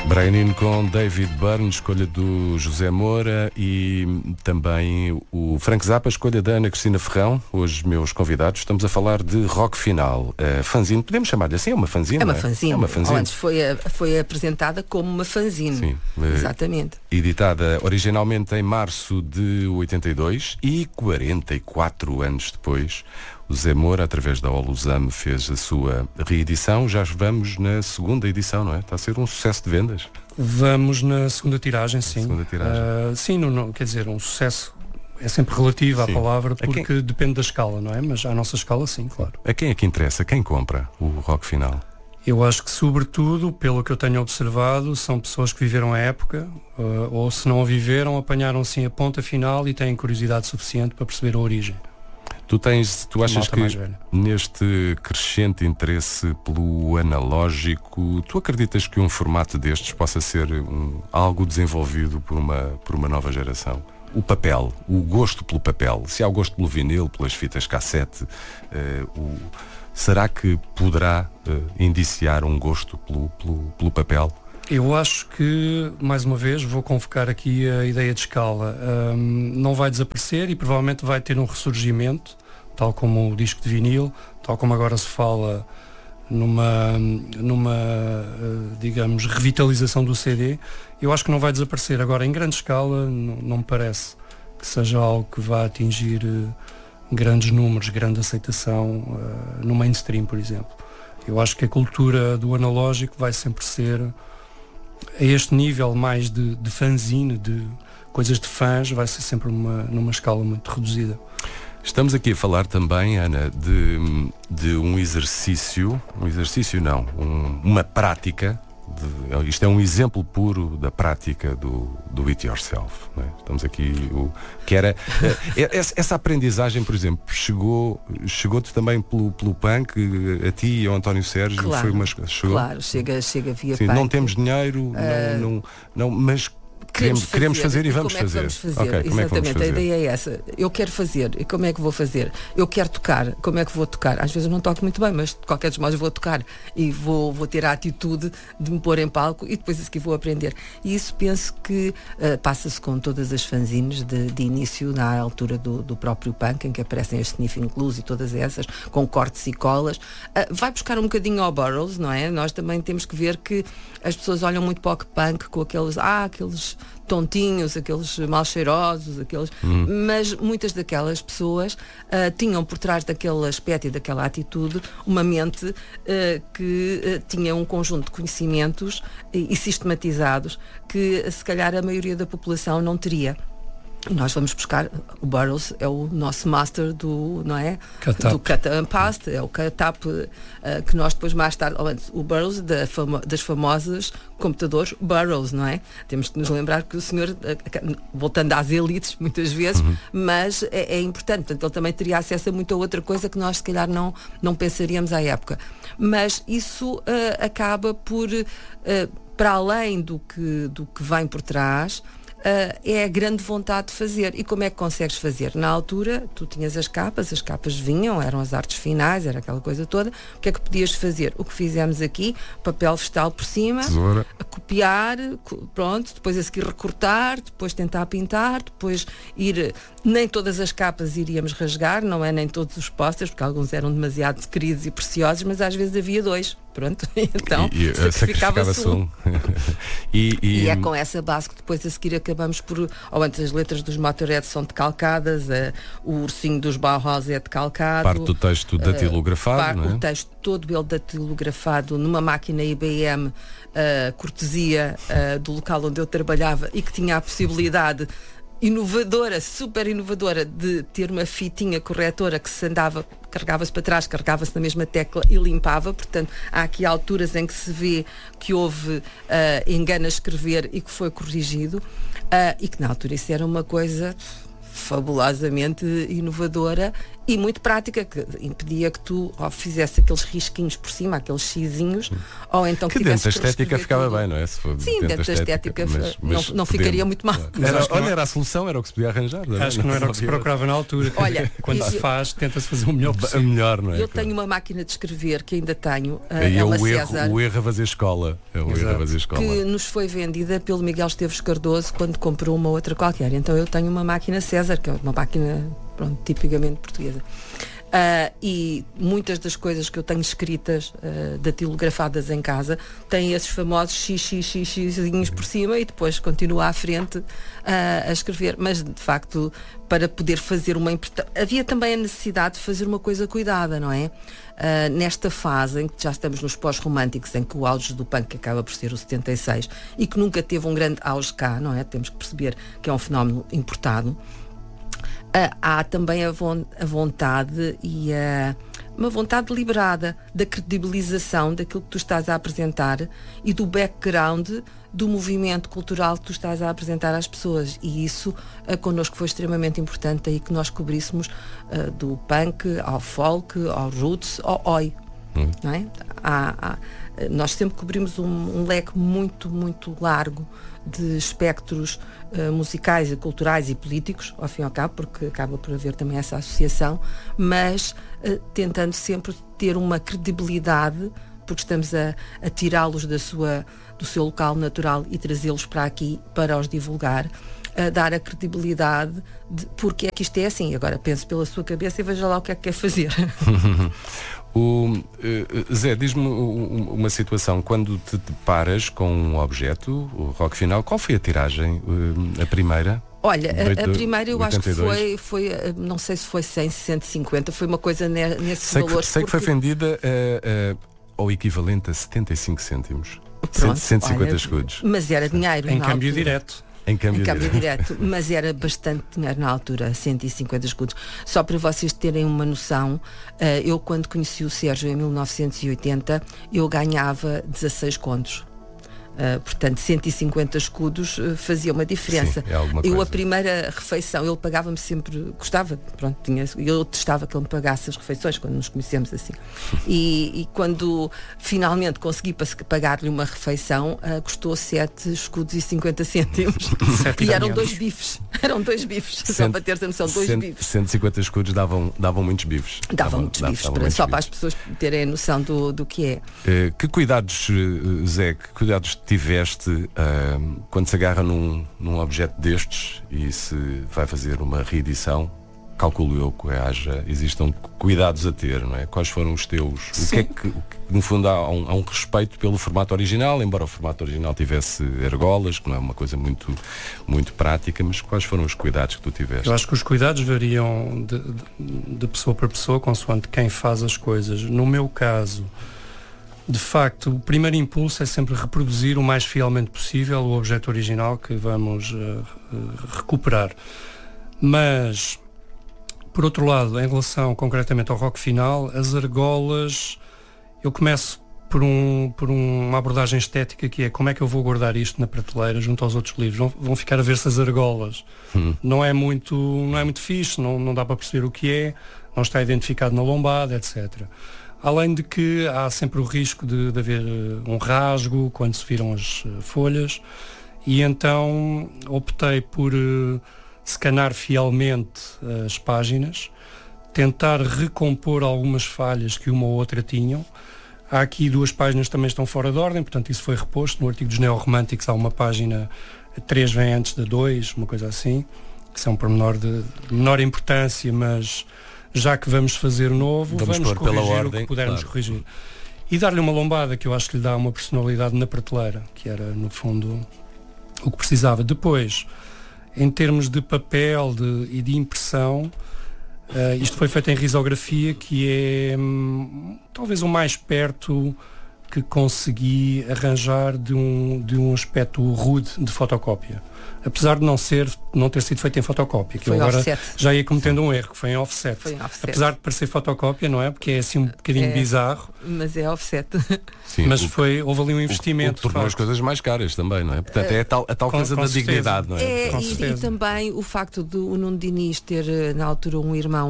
Brian com David Byrne, escolha do José Moura, e também o Frank Zappa, escolha da Ana Cristina Ferrão. Hoje meus convidados, estamos a falar de Rock Final, fanzine, podemos chamar-lhe assim, é uma fanzine, é uma não é? fanzine. É uma fanzine. Antes foi apresentada como uma fanzine. Sim, exatamente. Editada originalmente em março de 82 e 44 anos depois, o Zé Moura, através da Olusam, fez a sua reedição. Já vamos na segunda edição, não é? Está a ser um sucesso de vendas. Vamos na segunda tiragem, sim. Segunda tiragem. Sim, não, quer dizer, um sucesso é sempre relativo à palavra, porque depende da escala, não é? Mas à nossa escala, sim, claro. A quem é que interessa? Quem compra o Rock Final? Eu acho que, sobretudo, pelo que eu tenho observado, são pessoas que viveram a época, ou se não a viveram, apanharam sim a ponta final e têm curiosidade suficiente para perceber a origem. Tu achas que neste crescente interesse pelo analógico, tu acreditas que um formato destes possa ser algo desenvolvido por uma nova geração? O papel, o gosto pelo papel, se há o gosto pelo vinil, pelas fitas cassete, será que poderá indiciar um gosto pelo papel? Eu acho que, mais uma vez, vou convocar aqui a ideia de escala. Não vai desaparecer e provavelmente vai ter um ressurgimento, tal como o disco de vinil, tal como agora se fala numa digamos, revitalização do CD. Eu acho que não vai desaparecer. Agora, em grande escala, não me parece que seja algo que vá atingir grandes números, grande aceitação no mainstream, por exemplo. Eu acho que a cultura do analógico vai sempre ser, a este nível mais de fanzine, de coisas de fãs, vai ser sempre numa escala muito reduzida. Estamos aqui a falar também, Ana, de um exercício não, uma prática, isto é um exemplo puro da prática do it yourself, não é? Estamos aqui, que era essa aprendizagem, por exemplo, chegou-te também pelo punk, a ti e ao António Sérgio? Claro, chegou? Claro, chega via Sim, punk. não temos dinheiro, não, mas queremos fazer e vamos fazer. Okay, exatamente, a ideia é essa. Eu quero fazer, e como é que vou fazer? Eu quero tocar, como é que vou tocar? Às vezes eu não toco muito bem, mas de qualquer dos modos vou tocar e vou ter a atitude de me pôr em palco e depois a seguir vou aprender. E isso penso que passa-se com todas as fanzines de início, na altura do próprio punk, em que aparecem as Sniffing Blues e todas essas, com cortes e colas. Vai buscar um bocadinho ao Burroughs, não é? Nós também temos que ver que as pessoas olham muito para o punk com aqueles tontinhos, aqueles mal cheirosos, mas muitas daquelas pessoas tinham por trás daquele aspecto e daquela atitude uma mente que tinha um conjunto de conhecimentos e sistematizados que se calhar a maioria da população não teria. Nós vamos buscar, o Burroughs é o nosso master do cut and paste, é o cut-up que nós depois mais tarde, o Burroughs das famosas computadores Burroughs, não é? Temos que nos lembrar que o senhor, voltando às elites muitas vezes, mas é importante, portanto ele também teria acesso a muita outra coisa que nós se calhar não pensaríamos à época. Mas isso acaba por, para além do que vem por trás, é a grande vontade de fazer. E como é que consegues fazer? Na altura, tu tinhas as capas vinham, eram as artes finais, era aquela coisa toda. O que é que podias fazer? O que fizemos aqui, papel vegetal por cima, tesoura, a copiar, pronto, depois a seguir recortar, depois tentar pintar, depois ir... Nem todas as capas iríamos rasgar, não é? Nem todos os pósteres, porque alguns eram demasiado queridos e preciosos, mas às vezes havia dois. Pronto, então sacrificava-se um. E é com essa base que depois a seguir acabamos por... antes as letras dos Motorhead são decalcadas, o ursinho dos Bauhaus é decalcado. Parte do texto datilografado, não é? O texto todo ele datilografado numa máquina IBM, cortesia do local onde eu trabalhava e que tinha a possibilidade inovadora, super inovadora, de ter uma fitinha corretora que se andava, carregava-se para trás, carregava-se na mesma tecla e limpava. Portanto, há aqui alturas em que se vê que houve engano a escrever e que foi corrigido, e que na altura isso era uma coisa fabulosamente inovadora e muito prática, que impedia que tu fizesse aqueles risquinhos por cima, aqueles xizinhos, ou então que dentro da estética ficava bem, não é? Se for sim, dentro da estética não ficaria muito mal. Era a solução, era o que se podia arranjar. Acho que não era o que se procurava na altura. Olha, quando se faz, tenta-se fazer o melhor possível. Melhor, não é? Eu tenho uma máquina de escrever que ainda tenho, é uma o César, erro a fazer escola. É o erro a fazer escola. Que nos foi vendida pelo Miguel Esteves Cardoso quando comprou uma outra qualquer. Então eu tenho uma máquina César, que é uma máquina, pronto, tipicamente portuguesa. E muitas das coisas que eu tenho escritas, datilografadas em casa, têm esses famosos xzinhos por cima e depois continua à frente a escrever. Mas de facto, para poder fazer uma interpretação, havia também a necessidade de fazer uma coisa cuidada, não é? Nesta fase em que já estamos nos pós-românticos, em que o auge do punk acaba por ser o 76 e que nunca teve um grande auge cá, não é? Temos que perceber que é um fenómeno importado. Há também a vontade e uma vontade deliberada da credibilização daquilo que tu estás a apresentar e do background do movimento cultural que tu estás a apresentar às pessoas, e isso connosco foi extremamente importante, aí que nós cobríssemos do punk ao folk, ao roots, ao oi. Não é? Nós sempre cobrimos um leque muito, muito largo de espectros musicais e culturais e políticos, ao fim e ao cabo, porque acaba por haver também essa associação, mas tentando sempre ter uma credibilidade, porque estamos a tirá-los do seu local natural e trazê-los para aqui para os divulgar, a dar a credibilidade de porque é que isto é assim. Agora pense pela sua cabeça e veja lá o que é que quer fazer. Zé, diz-me uma situação, quando te deparas com um objeto, o Rock Final, qual foi a tiragem, a primeira? Olha, a primeira eu 82. Acho que foi, não sei se foi 100, 150, foi uma coisa nesse valor. Sei que foi vendida ao equivalente a 75 cêntimos. Pronto, 150 escudos. Mas era dinheiro. Em câmbio direto. Em câmbio direto, mas era bastante dinheiro na altura, 150 escudos. Só para vocês terem uma noção, eu quando conheci o Sérgio em 1980, eu ganhava 16 contos. Portanto, 150 escudos fazia uma diferença. Sim, é alguma coisa. Eu, a primeira refeição, ele pagava-me sempre, gostava, pronto, eu testava que ele me pagasse as refeições quando nos conhecemos assim. E quando finalmente consegui pagar-lhe uma refeição, custou 7 escudos e 50 cêntimos. E eram 2 bifes. Eram 2 bifes, só para teres a noção, 2 bifes. 150 escudos davam muitos bifes. Davam muitos bifes, para as pessoas terem a noção do que é. Que cuidados, Zé, que cuidados tiveste quando se agarra num objeto destes e se vai fazer uma reedição? Calculo eu que existam cuidados a ter, não é? Quais foram os teus? O que é que, no fundo, há um respeito pelo formato original, embora o formato original tivesse argolas, que não é uma coisa muito, muito prática, mas quais foram os cuidados que tu tiveste? Eu acho que os cuidados variam de pessoa para pessoa, consoante quem faz as coisas. No meu caso, de facto, o primeiro impulso é sempre reproduzir o mais fielmente possível o objeto original que vamos recuperar. Mas, por outro lado, em relação concretamente ao Rock Final, as argolas, eu começo por uma abordagem estética, que é como é que eu vou guardar isto na prateleira junto aos outros livros. Vão ficar a ver-se as argolas. Não é muito fixe, não dá para perceber o que é, não está identificado na lombada, etc. Além de que há sempre o risco de haver um rasgo quando se viram as folhas, e então optei por scanar fielmente as páginas, tentar recompor algumas falhas que uma ou outra tinham. Há aqui 2 páginas que também estão fora de ordem, portanto isso foi reposto. No artigo dos neorromânticos há uma página, 3 vem antes da 2, uma coisa assim, que são pormenor de menor importância, mas já que vamos fazer novo, vamos corrigir pela ordem, o que pudermos corrigir. E dar-lhe uma lombada, que eu acho que lhe dá uma personalidade na prateleira, que era, no fundo, o que precisava. Depois, em termos de papel e de impressão, isto foi feito em risografia, que é talvez o mais perto que consegui arranjar de um aspecto rude de fotocópia. Apesar de não ter sido feito em fotocópia, que eu agora offset. Já ia cometendo um erro, que foi em offset. Apesar de parecer fotocópia, não é? Porque é assim um bocadinho bizarro. Mas é offset. Sim, mas houve ali um investimento. Tornou as coisas mais caras também, não é? Portanto, é a tal coisa da dignidade, não é? E também o facto de o Nuno Diniz ter, na altura, um irmão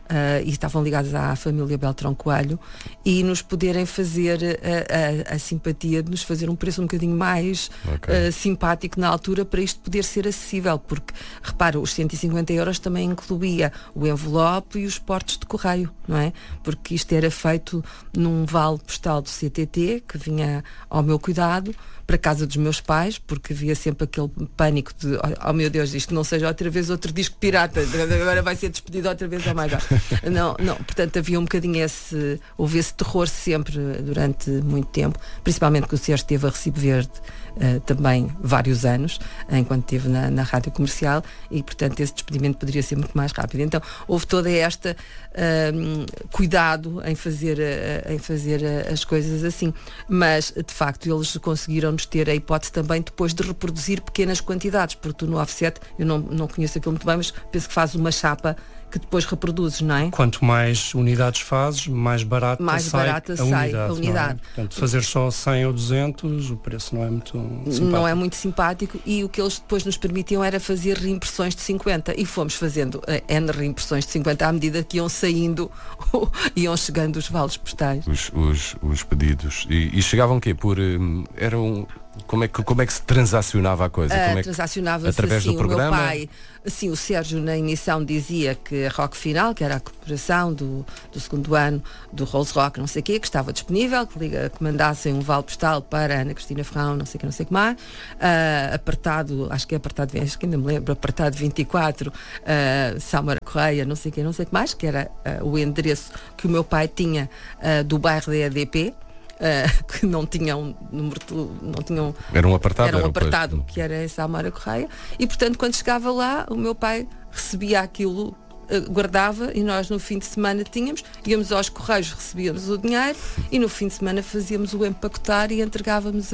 e estavam ligados à família Beltrão Coelho, e nos poderem fazer a simpatia de nos fazer um preço um bocadinho mais simpático na altura, para isto poder ser acessível, porque repara, os 150 euros também incluía o envelope e os portos de correio, não é? Porque isto era feito num vale postal do CTT que vinha ao meu cuidado, para a casa dos meus pais, porque havia sempre aquele pânico de, oh meu Deus, isto não seja outra vez outro disco pirata, agora vai ser despedido outra vez, oh my God. Não, portanto havia um bocadinho houve esse terror sempre durante muito tempo, principalmente que o Sérgio esteve a Recibo Verde também vários anos, enquanto esteve na rádio comercial, e portanto esse despedimento poderia ser muito mais rápido. Então houve toda esta cuidado em fazer as coisas assim, mas de facto eles conseguiram-nos ter a hipótese também depois de reproduzir pequenas quantidades, porque tu no offset, eu não conheço aquilo muito bem, mas penso que faz uma chapa que depois reproduzes, não é? Quanto mais unidades fazes, mais barata sai a unidade. É? Portanto, fazer só 100 ou 200, o preço não é muito simpático. Não é muito simpático, e o que eles depois nos permitiam era fazer reimpressões de 50, e fomos fazendo N reimpressões de 50 à medida que iam saindo, iam chegando os vales postais. Os pedidos. E chegavam o quê? Como é que se transacionava a coisa? Transacionava-se através assim, do programa? O meu pai, assim, o Sérgio na emissão dizia que a Rock Final, que era a cooperação do segundo ano do Rolls Rock, não sei o quê, que estava disponível, que mandassem um vale postal para Ana Cristina Ferrão, não sei o que mais, apartado, acho que ainda me lembro, apartado 24, Samara Correia, não sei o que mais, que era o endereço que o meu pai tinha do bairro da EDP, que não tinham número, não tinham. Era um apartado. Que era essa Amora Correia, e portanto quando chegava lá o meu pai recebia aquilo, guardava, e nós no fim de semana íamos aos correios, recebíamos o dinheiro, e no fim de semana fazíamos o empacotar e entregávamos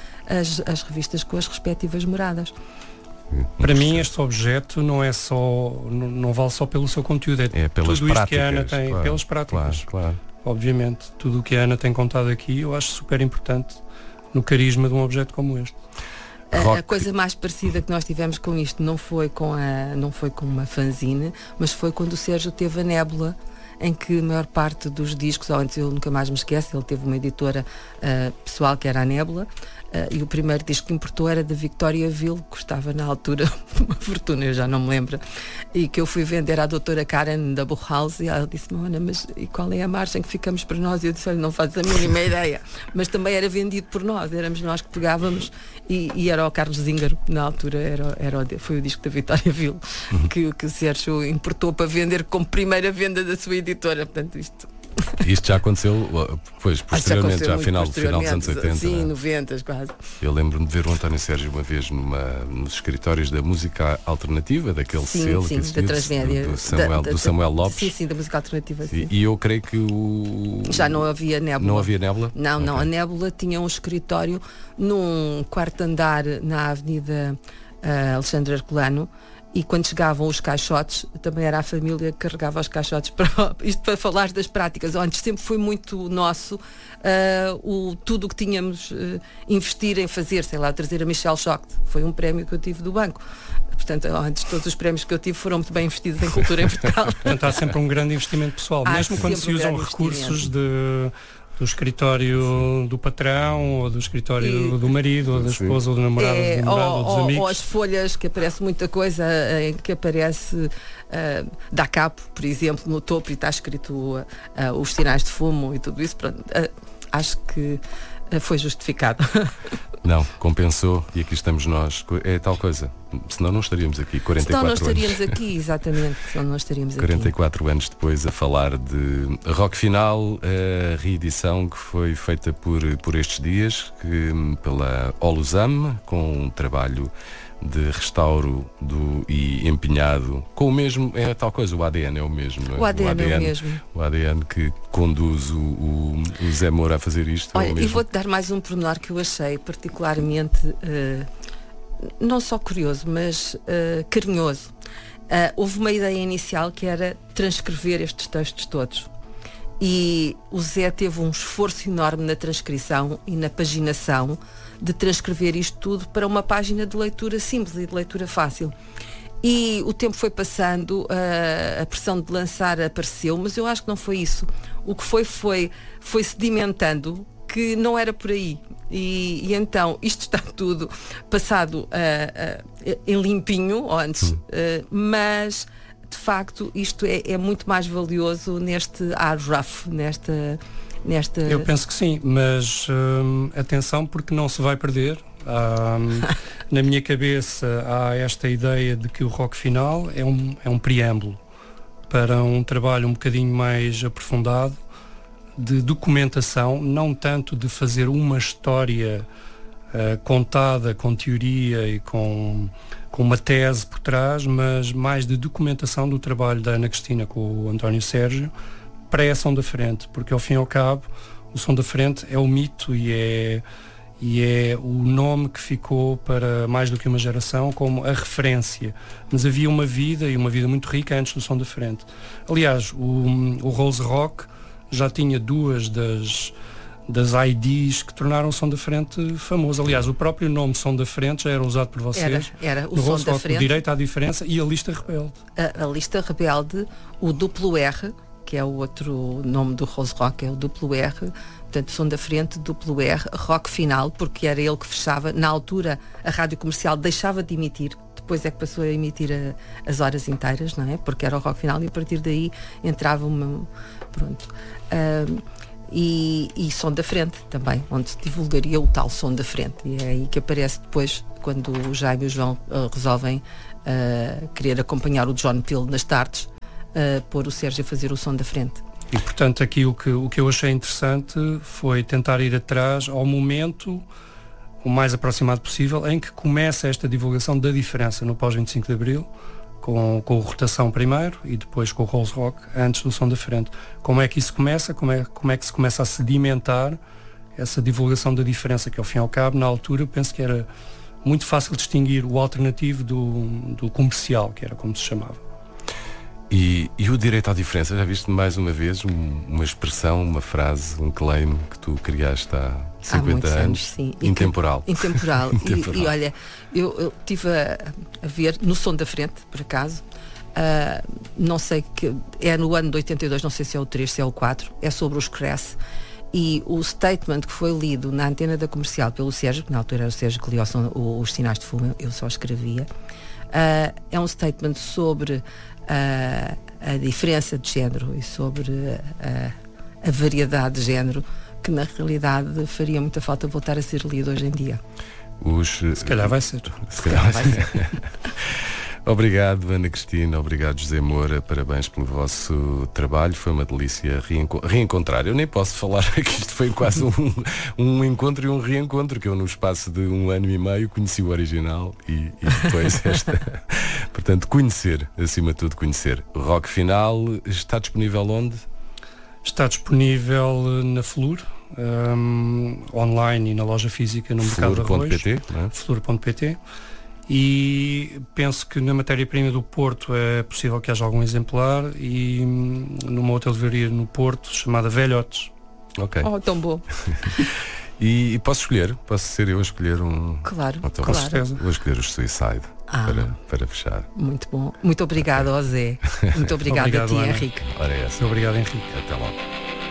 as revistas com as respectivas moradas. Para mim este objeto não vale só pelo seu conteúdo, é pelas tudo práticas, isto que a Ana tem, claro, pelas práticas. Claro. Obviamente, tudo o que a Ana tem contado aqui eu acho super importante no carisma de um objeto como este. A coisa mais parecida que nós tivemos com isto não foi com uma fanzine, mas foi quando o Sérgio teve a Nébula, em que a maior parte dos discos, ou antes eu nunca mais me esqueço, ele teve uma editora pessoal que era a Nébula, e o primeiro disco que importou era da Victoria Ville, que custava na altura uma fortuna, eu já não me lembro, e que eu fui vender à doutora Karen da Buchhaus, e ela disse-me, Ana, mas e qual é a margem que ficamos para nós? E eu disse, olha, não fazes a mínima ideia, mas também era vendido por nós, éramos nós que pegávamos, e era o Carlos Zíngaro, na altura foi o disco da Victoria Ville, que o Sérgio importou para vender como primeira venda da sua editora, portanto Isto já aconteceu posteriormente, já final dos anos 80. Sim, 90 quase. Eu lembro-me de ver o António Sérgio uma vez nos escritórios da música alternativa, daquele selo que existiu, da Transmédia, do Samuel Lopes. Sim, da música alternativa. Sim. E eu creio que já não havia Nébula. Não havia Nébula? Não, a Nébula tinha um escritório num quarto andar na Avenida Alexandre Herculano. E quando chegavam os caixotes, também era a família que carregava os caixotes isto para falar das práticas. Antes sempre foi muito nosso tudo o que tínhamos investir em fazer, sei lá, trazer a Michelle Schocht, foi um prémio que eu tive do banco. Portanto, antes todos os prémios que eu tive foram muito bem investidos em cultura em Portugal. Portanto, há sempre um grande investimento pessoal, mesmo quando se usam recursos do escritório do patrão, ou do escritório do marido, ou da esposa, ou do namorado, ou dos amigos. Ou as folhas, que aparece muita coisa, que aparece da capo, por exemplo, no topo, e está escrito os sinais de fumo e tudo isso. Pronto, acho que foi justificado. Não, compensou, e aqui estamos nós. É tal coisa. Senão não estaríamos aqui 44 anos. Senão não estaríamos aqui, exatamente. Senão não estaríamos 44 anos depois a falar de Rock Final, a reedição que foi feita por estes dias, pela Olusam, com um trabalho de restauro e empenhado com o mesmo, é tal coisa, o ADN é o mesmo, não é? O ADN é o mesmo. O ADN que conduz o Zé Moura a fazer isto. Olha, é o mesmo. E vou-te dar mais um pormenor que eu achei particularmente não só curioso, mas carinhoso. Houve uma ideia inicial que era transcrever estes textos todos. E o Zé teve um esforço enorme na transcrição e na paginação de transcrever isto tudo para uma página de leitura simples e de leitura fácil. E o tempo foi passando, a pressão de lançar apareceu, mas eu acho que não foi isso. O que foi sedimentando, que não era por aí. E então isto está tudo passado em limpinho antes, mas de facto isto é muito mais valioso neste ar rough, nesta... Eu penso que sim, mas atenção, porque não se vai perder. Na minha cabeça há esta ideia de que o rock final é um preâmbulo para um trabalho um bocadinho mais aprofundado de documentação, não tanto de fazer uma história contada com teoria e com uma tese por trás, mas mais de documentação do trabalho da Ana Cristina com o António Sérgio para a Som da Frente, porque ao fim e ao cabo o Som da Frente é o mito e é o nome que ficou para mais do que uma geração como a referência, mas havia uma vida, e uma vida muito rica antes do Som da Frente. Aliás, o Rose Rock já tinha duas das IDs que tornaram o Som da Frente famoso. Aliás, o próprio nome Som da Frente já era usado por vocês. Era o no Som Rose da Rock, Frente. o Direito à Diferença e a Lista Rebelde. A Lista Rebelde, o duplo R, que é o outro nome do Rose Rock, é o duplo R, portanto, Som da Frente, duplo R, Rock Final, porque era ele que fechava. Na altura, a rádio comercial deixava de emitir, depois é que passou a emitir as horas inteiras, não é? Porque era o Rock Final e a partir daí entrava uma... Pronto. E Som da Frente também, onde se divulgaria o tal Som da Frente. E é aí que aparece depois, quando o Jaime e o João resolvem querer acompanhar o John Peel nas tardes, pôr o Sérgio a fazer o Som da Frente. E portanto aqui o que eu achei interessante foi tentar ir atrás ao momento o mais aproximado possível em que começa esta divulgação da diferença no pós-25 de Abril, com o Rotação primeiro e depois com o Rose Rock, antes do Som da Frente. Como é que isso começa? Como é que se começa a sedimentar essa divulgação da diferença, que ao fim e ao cabo, na altura, eu penso que era muito fácil distinguir o alternativo do comercial, que era como se chamava. E o direito à diferença, já viste mais uma vez uma expressão, uma frase, um claim que tu criaste há 50 anos, sim. Intemporal. Intemporal. E olha, eu estive a ver no Som da Frente, por acaso, não sei, que é no ano de 82, não sei se é o 3, se é o 4, é sobre os Cresce. E o statement que foi lido na antena da comercial pelo Sérgio, que na altura era o Sérgio que lia os sinais de fumo, eu só escrevia, é um statement sobre a diferença de género e sobre a variedade de género, que na realidade faria muita falta voltar a ser lido hoje em dia. Se calhar vai ser. Se calhar vai ser. Obrigado, Ana Cristina, obrigado, José Moura, parabéns pelo vosso trabalho, foi uma delícia reencontrar. Eu nem posso falar que isto foi quase um encontro e um reencontro, que eu no espaço de 1 ano e meio conheci o original e depois esta. Portanto, conhecer, acima de tudo conhecer. O Rock Final está disponível onde? Está disponível na Flur, online e na loja física no Mercado de Arroz. Flur.pt. E penso que na matéria-prima do Porto é possível que haja algum exemplar, e numa outra livraria no Porto chamada Velhotes. Ok. Oh, tão bom. E posso ser eu a escolher um... Claro, então, com certeza. Vou escolher os Suicide para fechar. Muito bom. Muito obrigado, Zé. Muito obrigado a ti, Ana. Henrique. Ora é essa. Obrigado, Henrique. Até logo.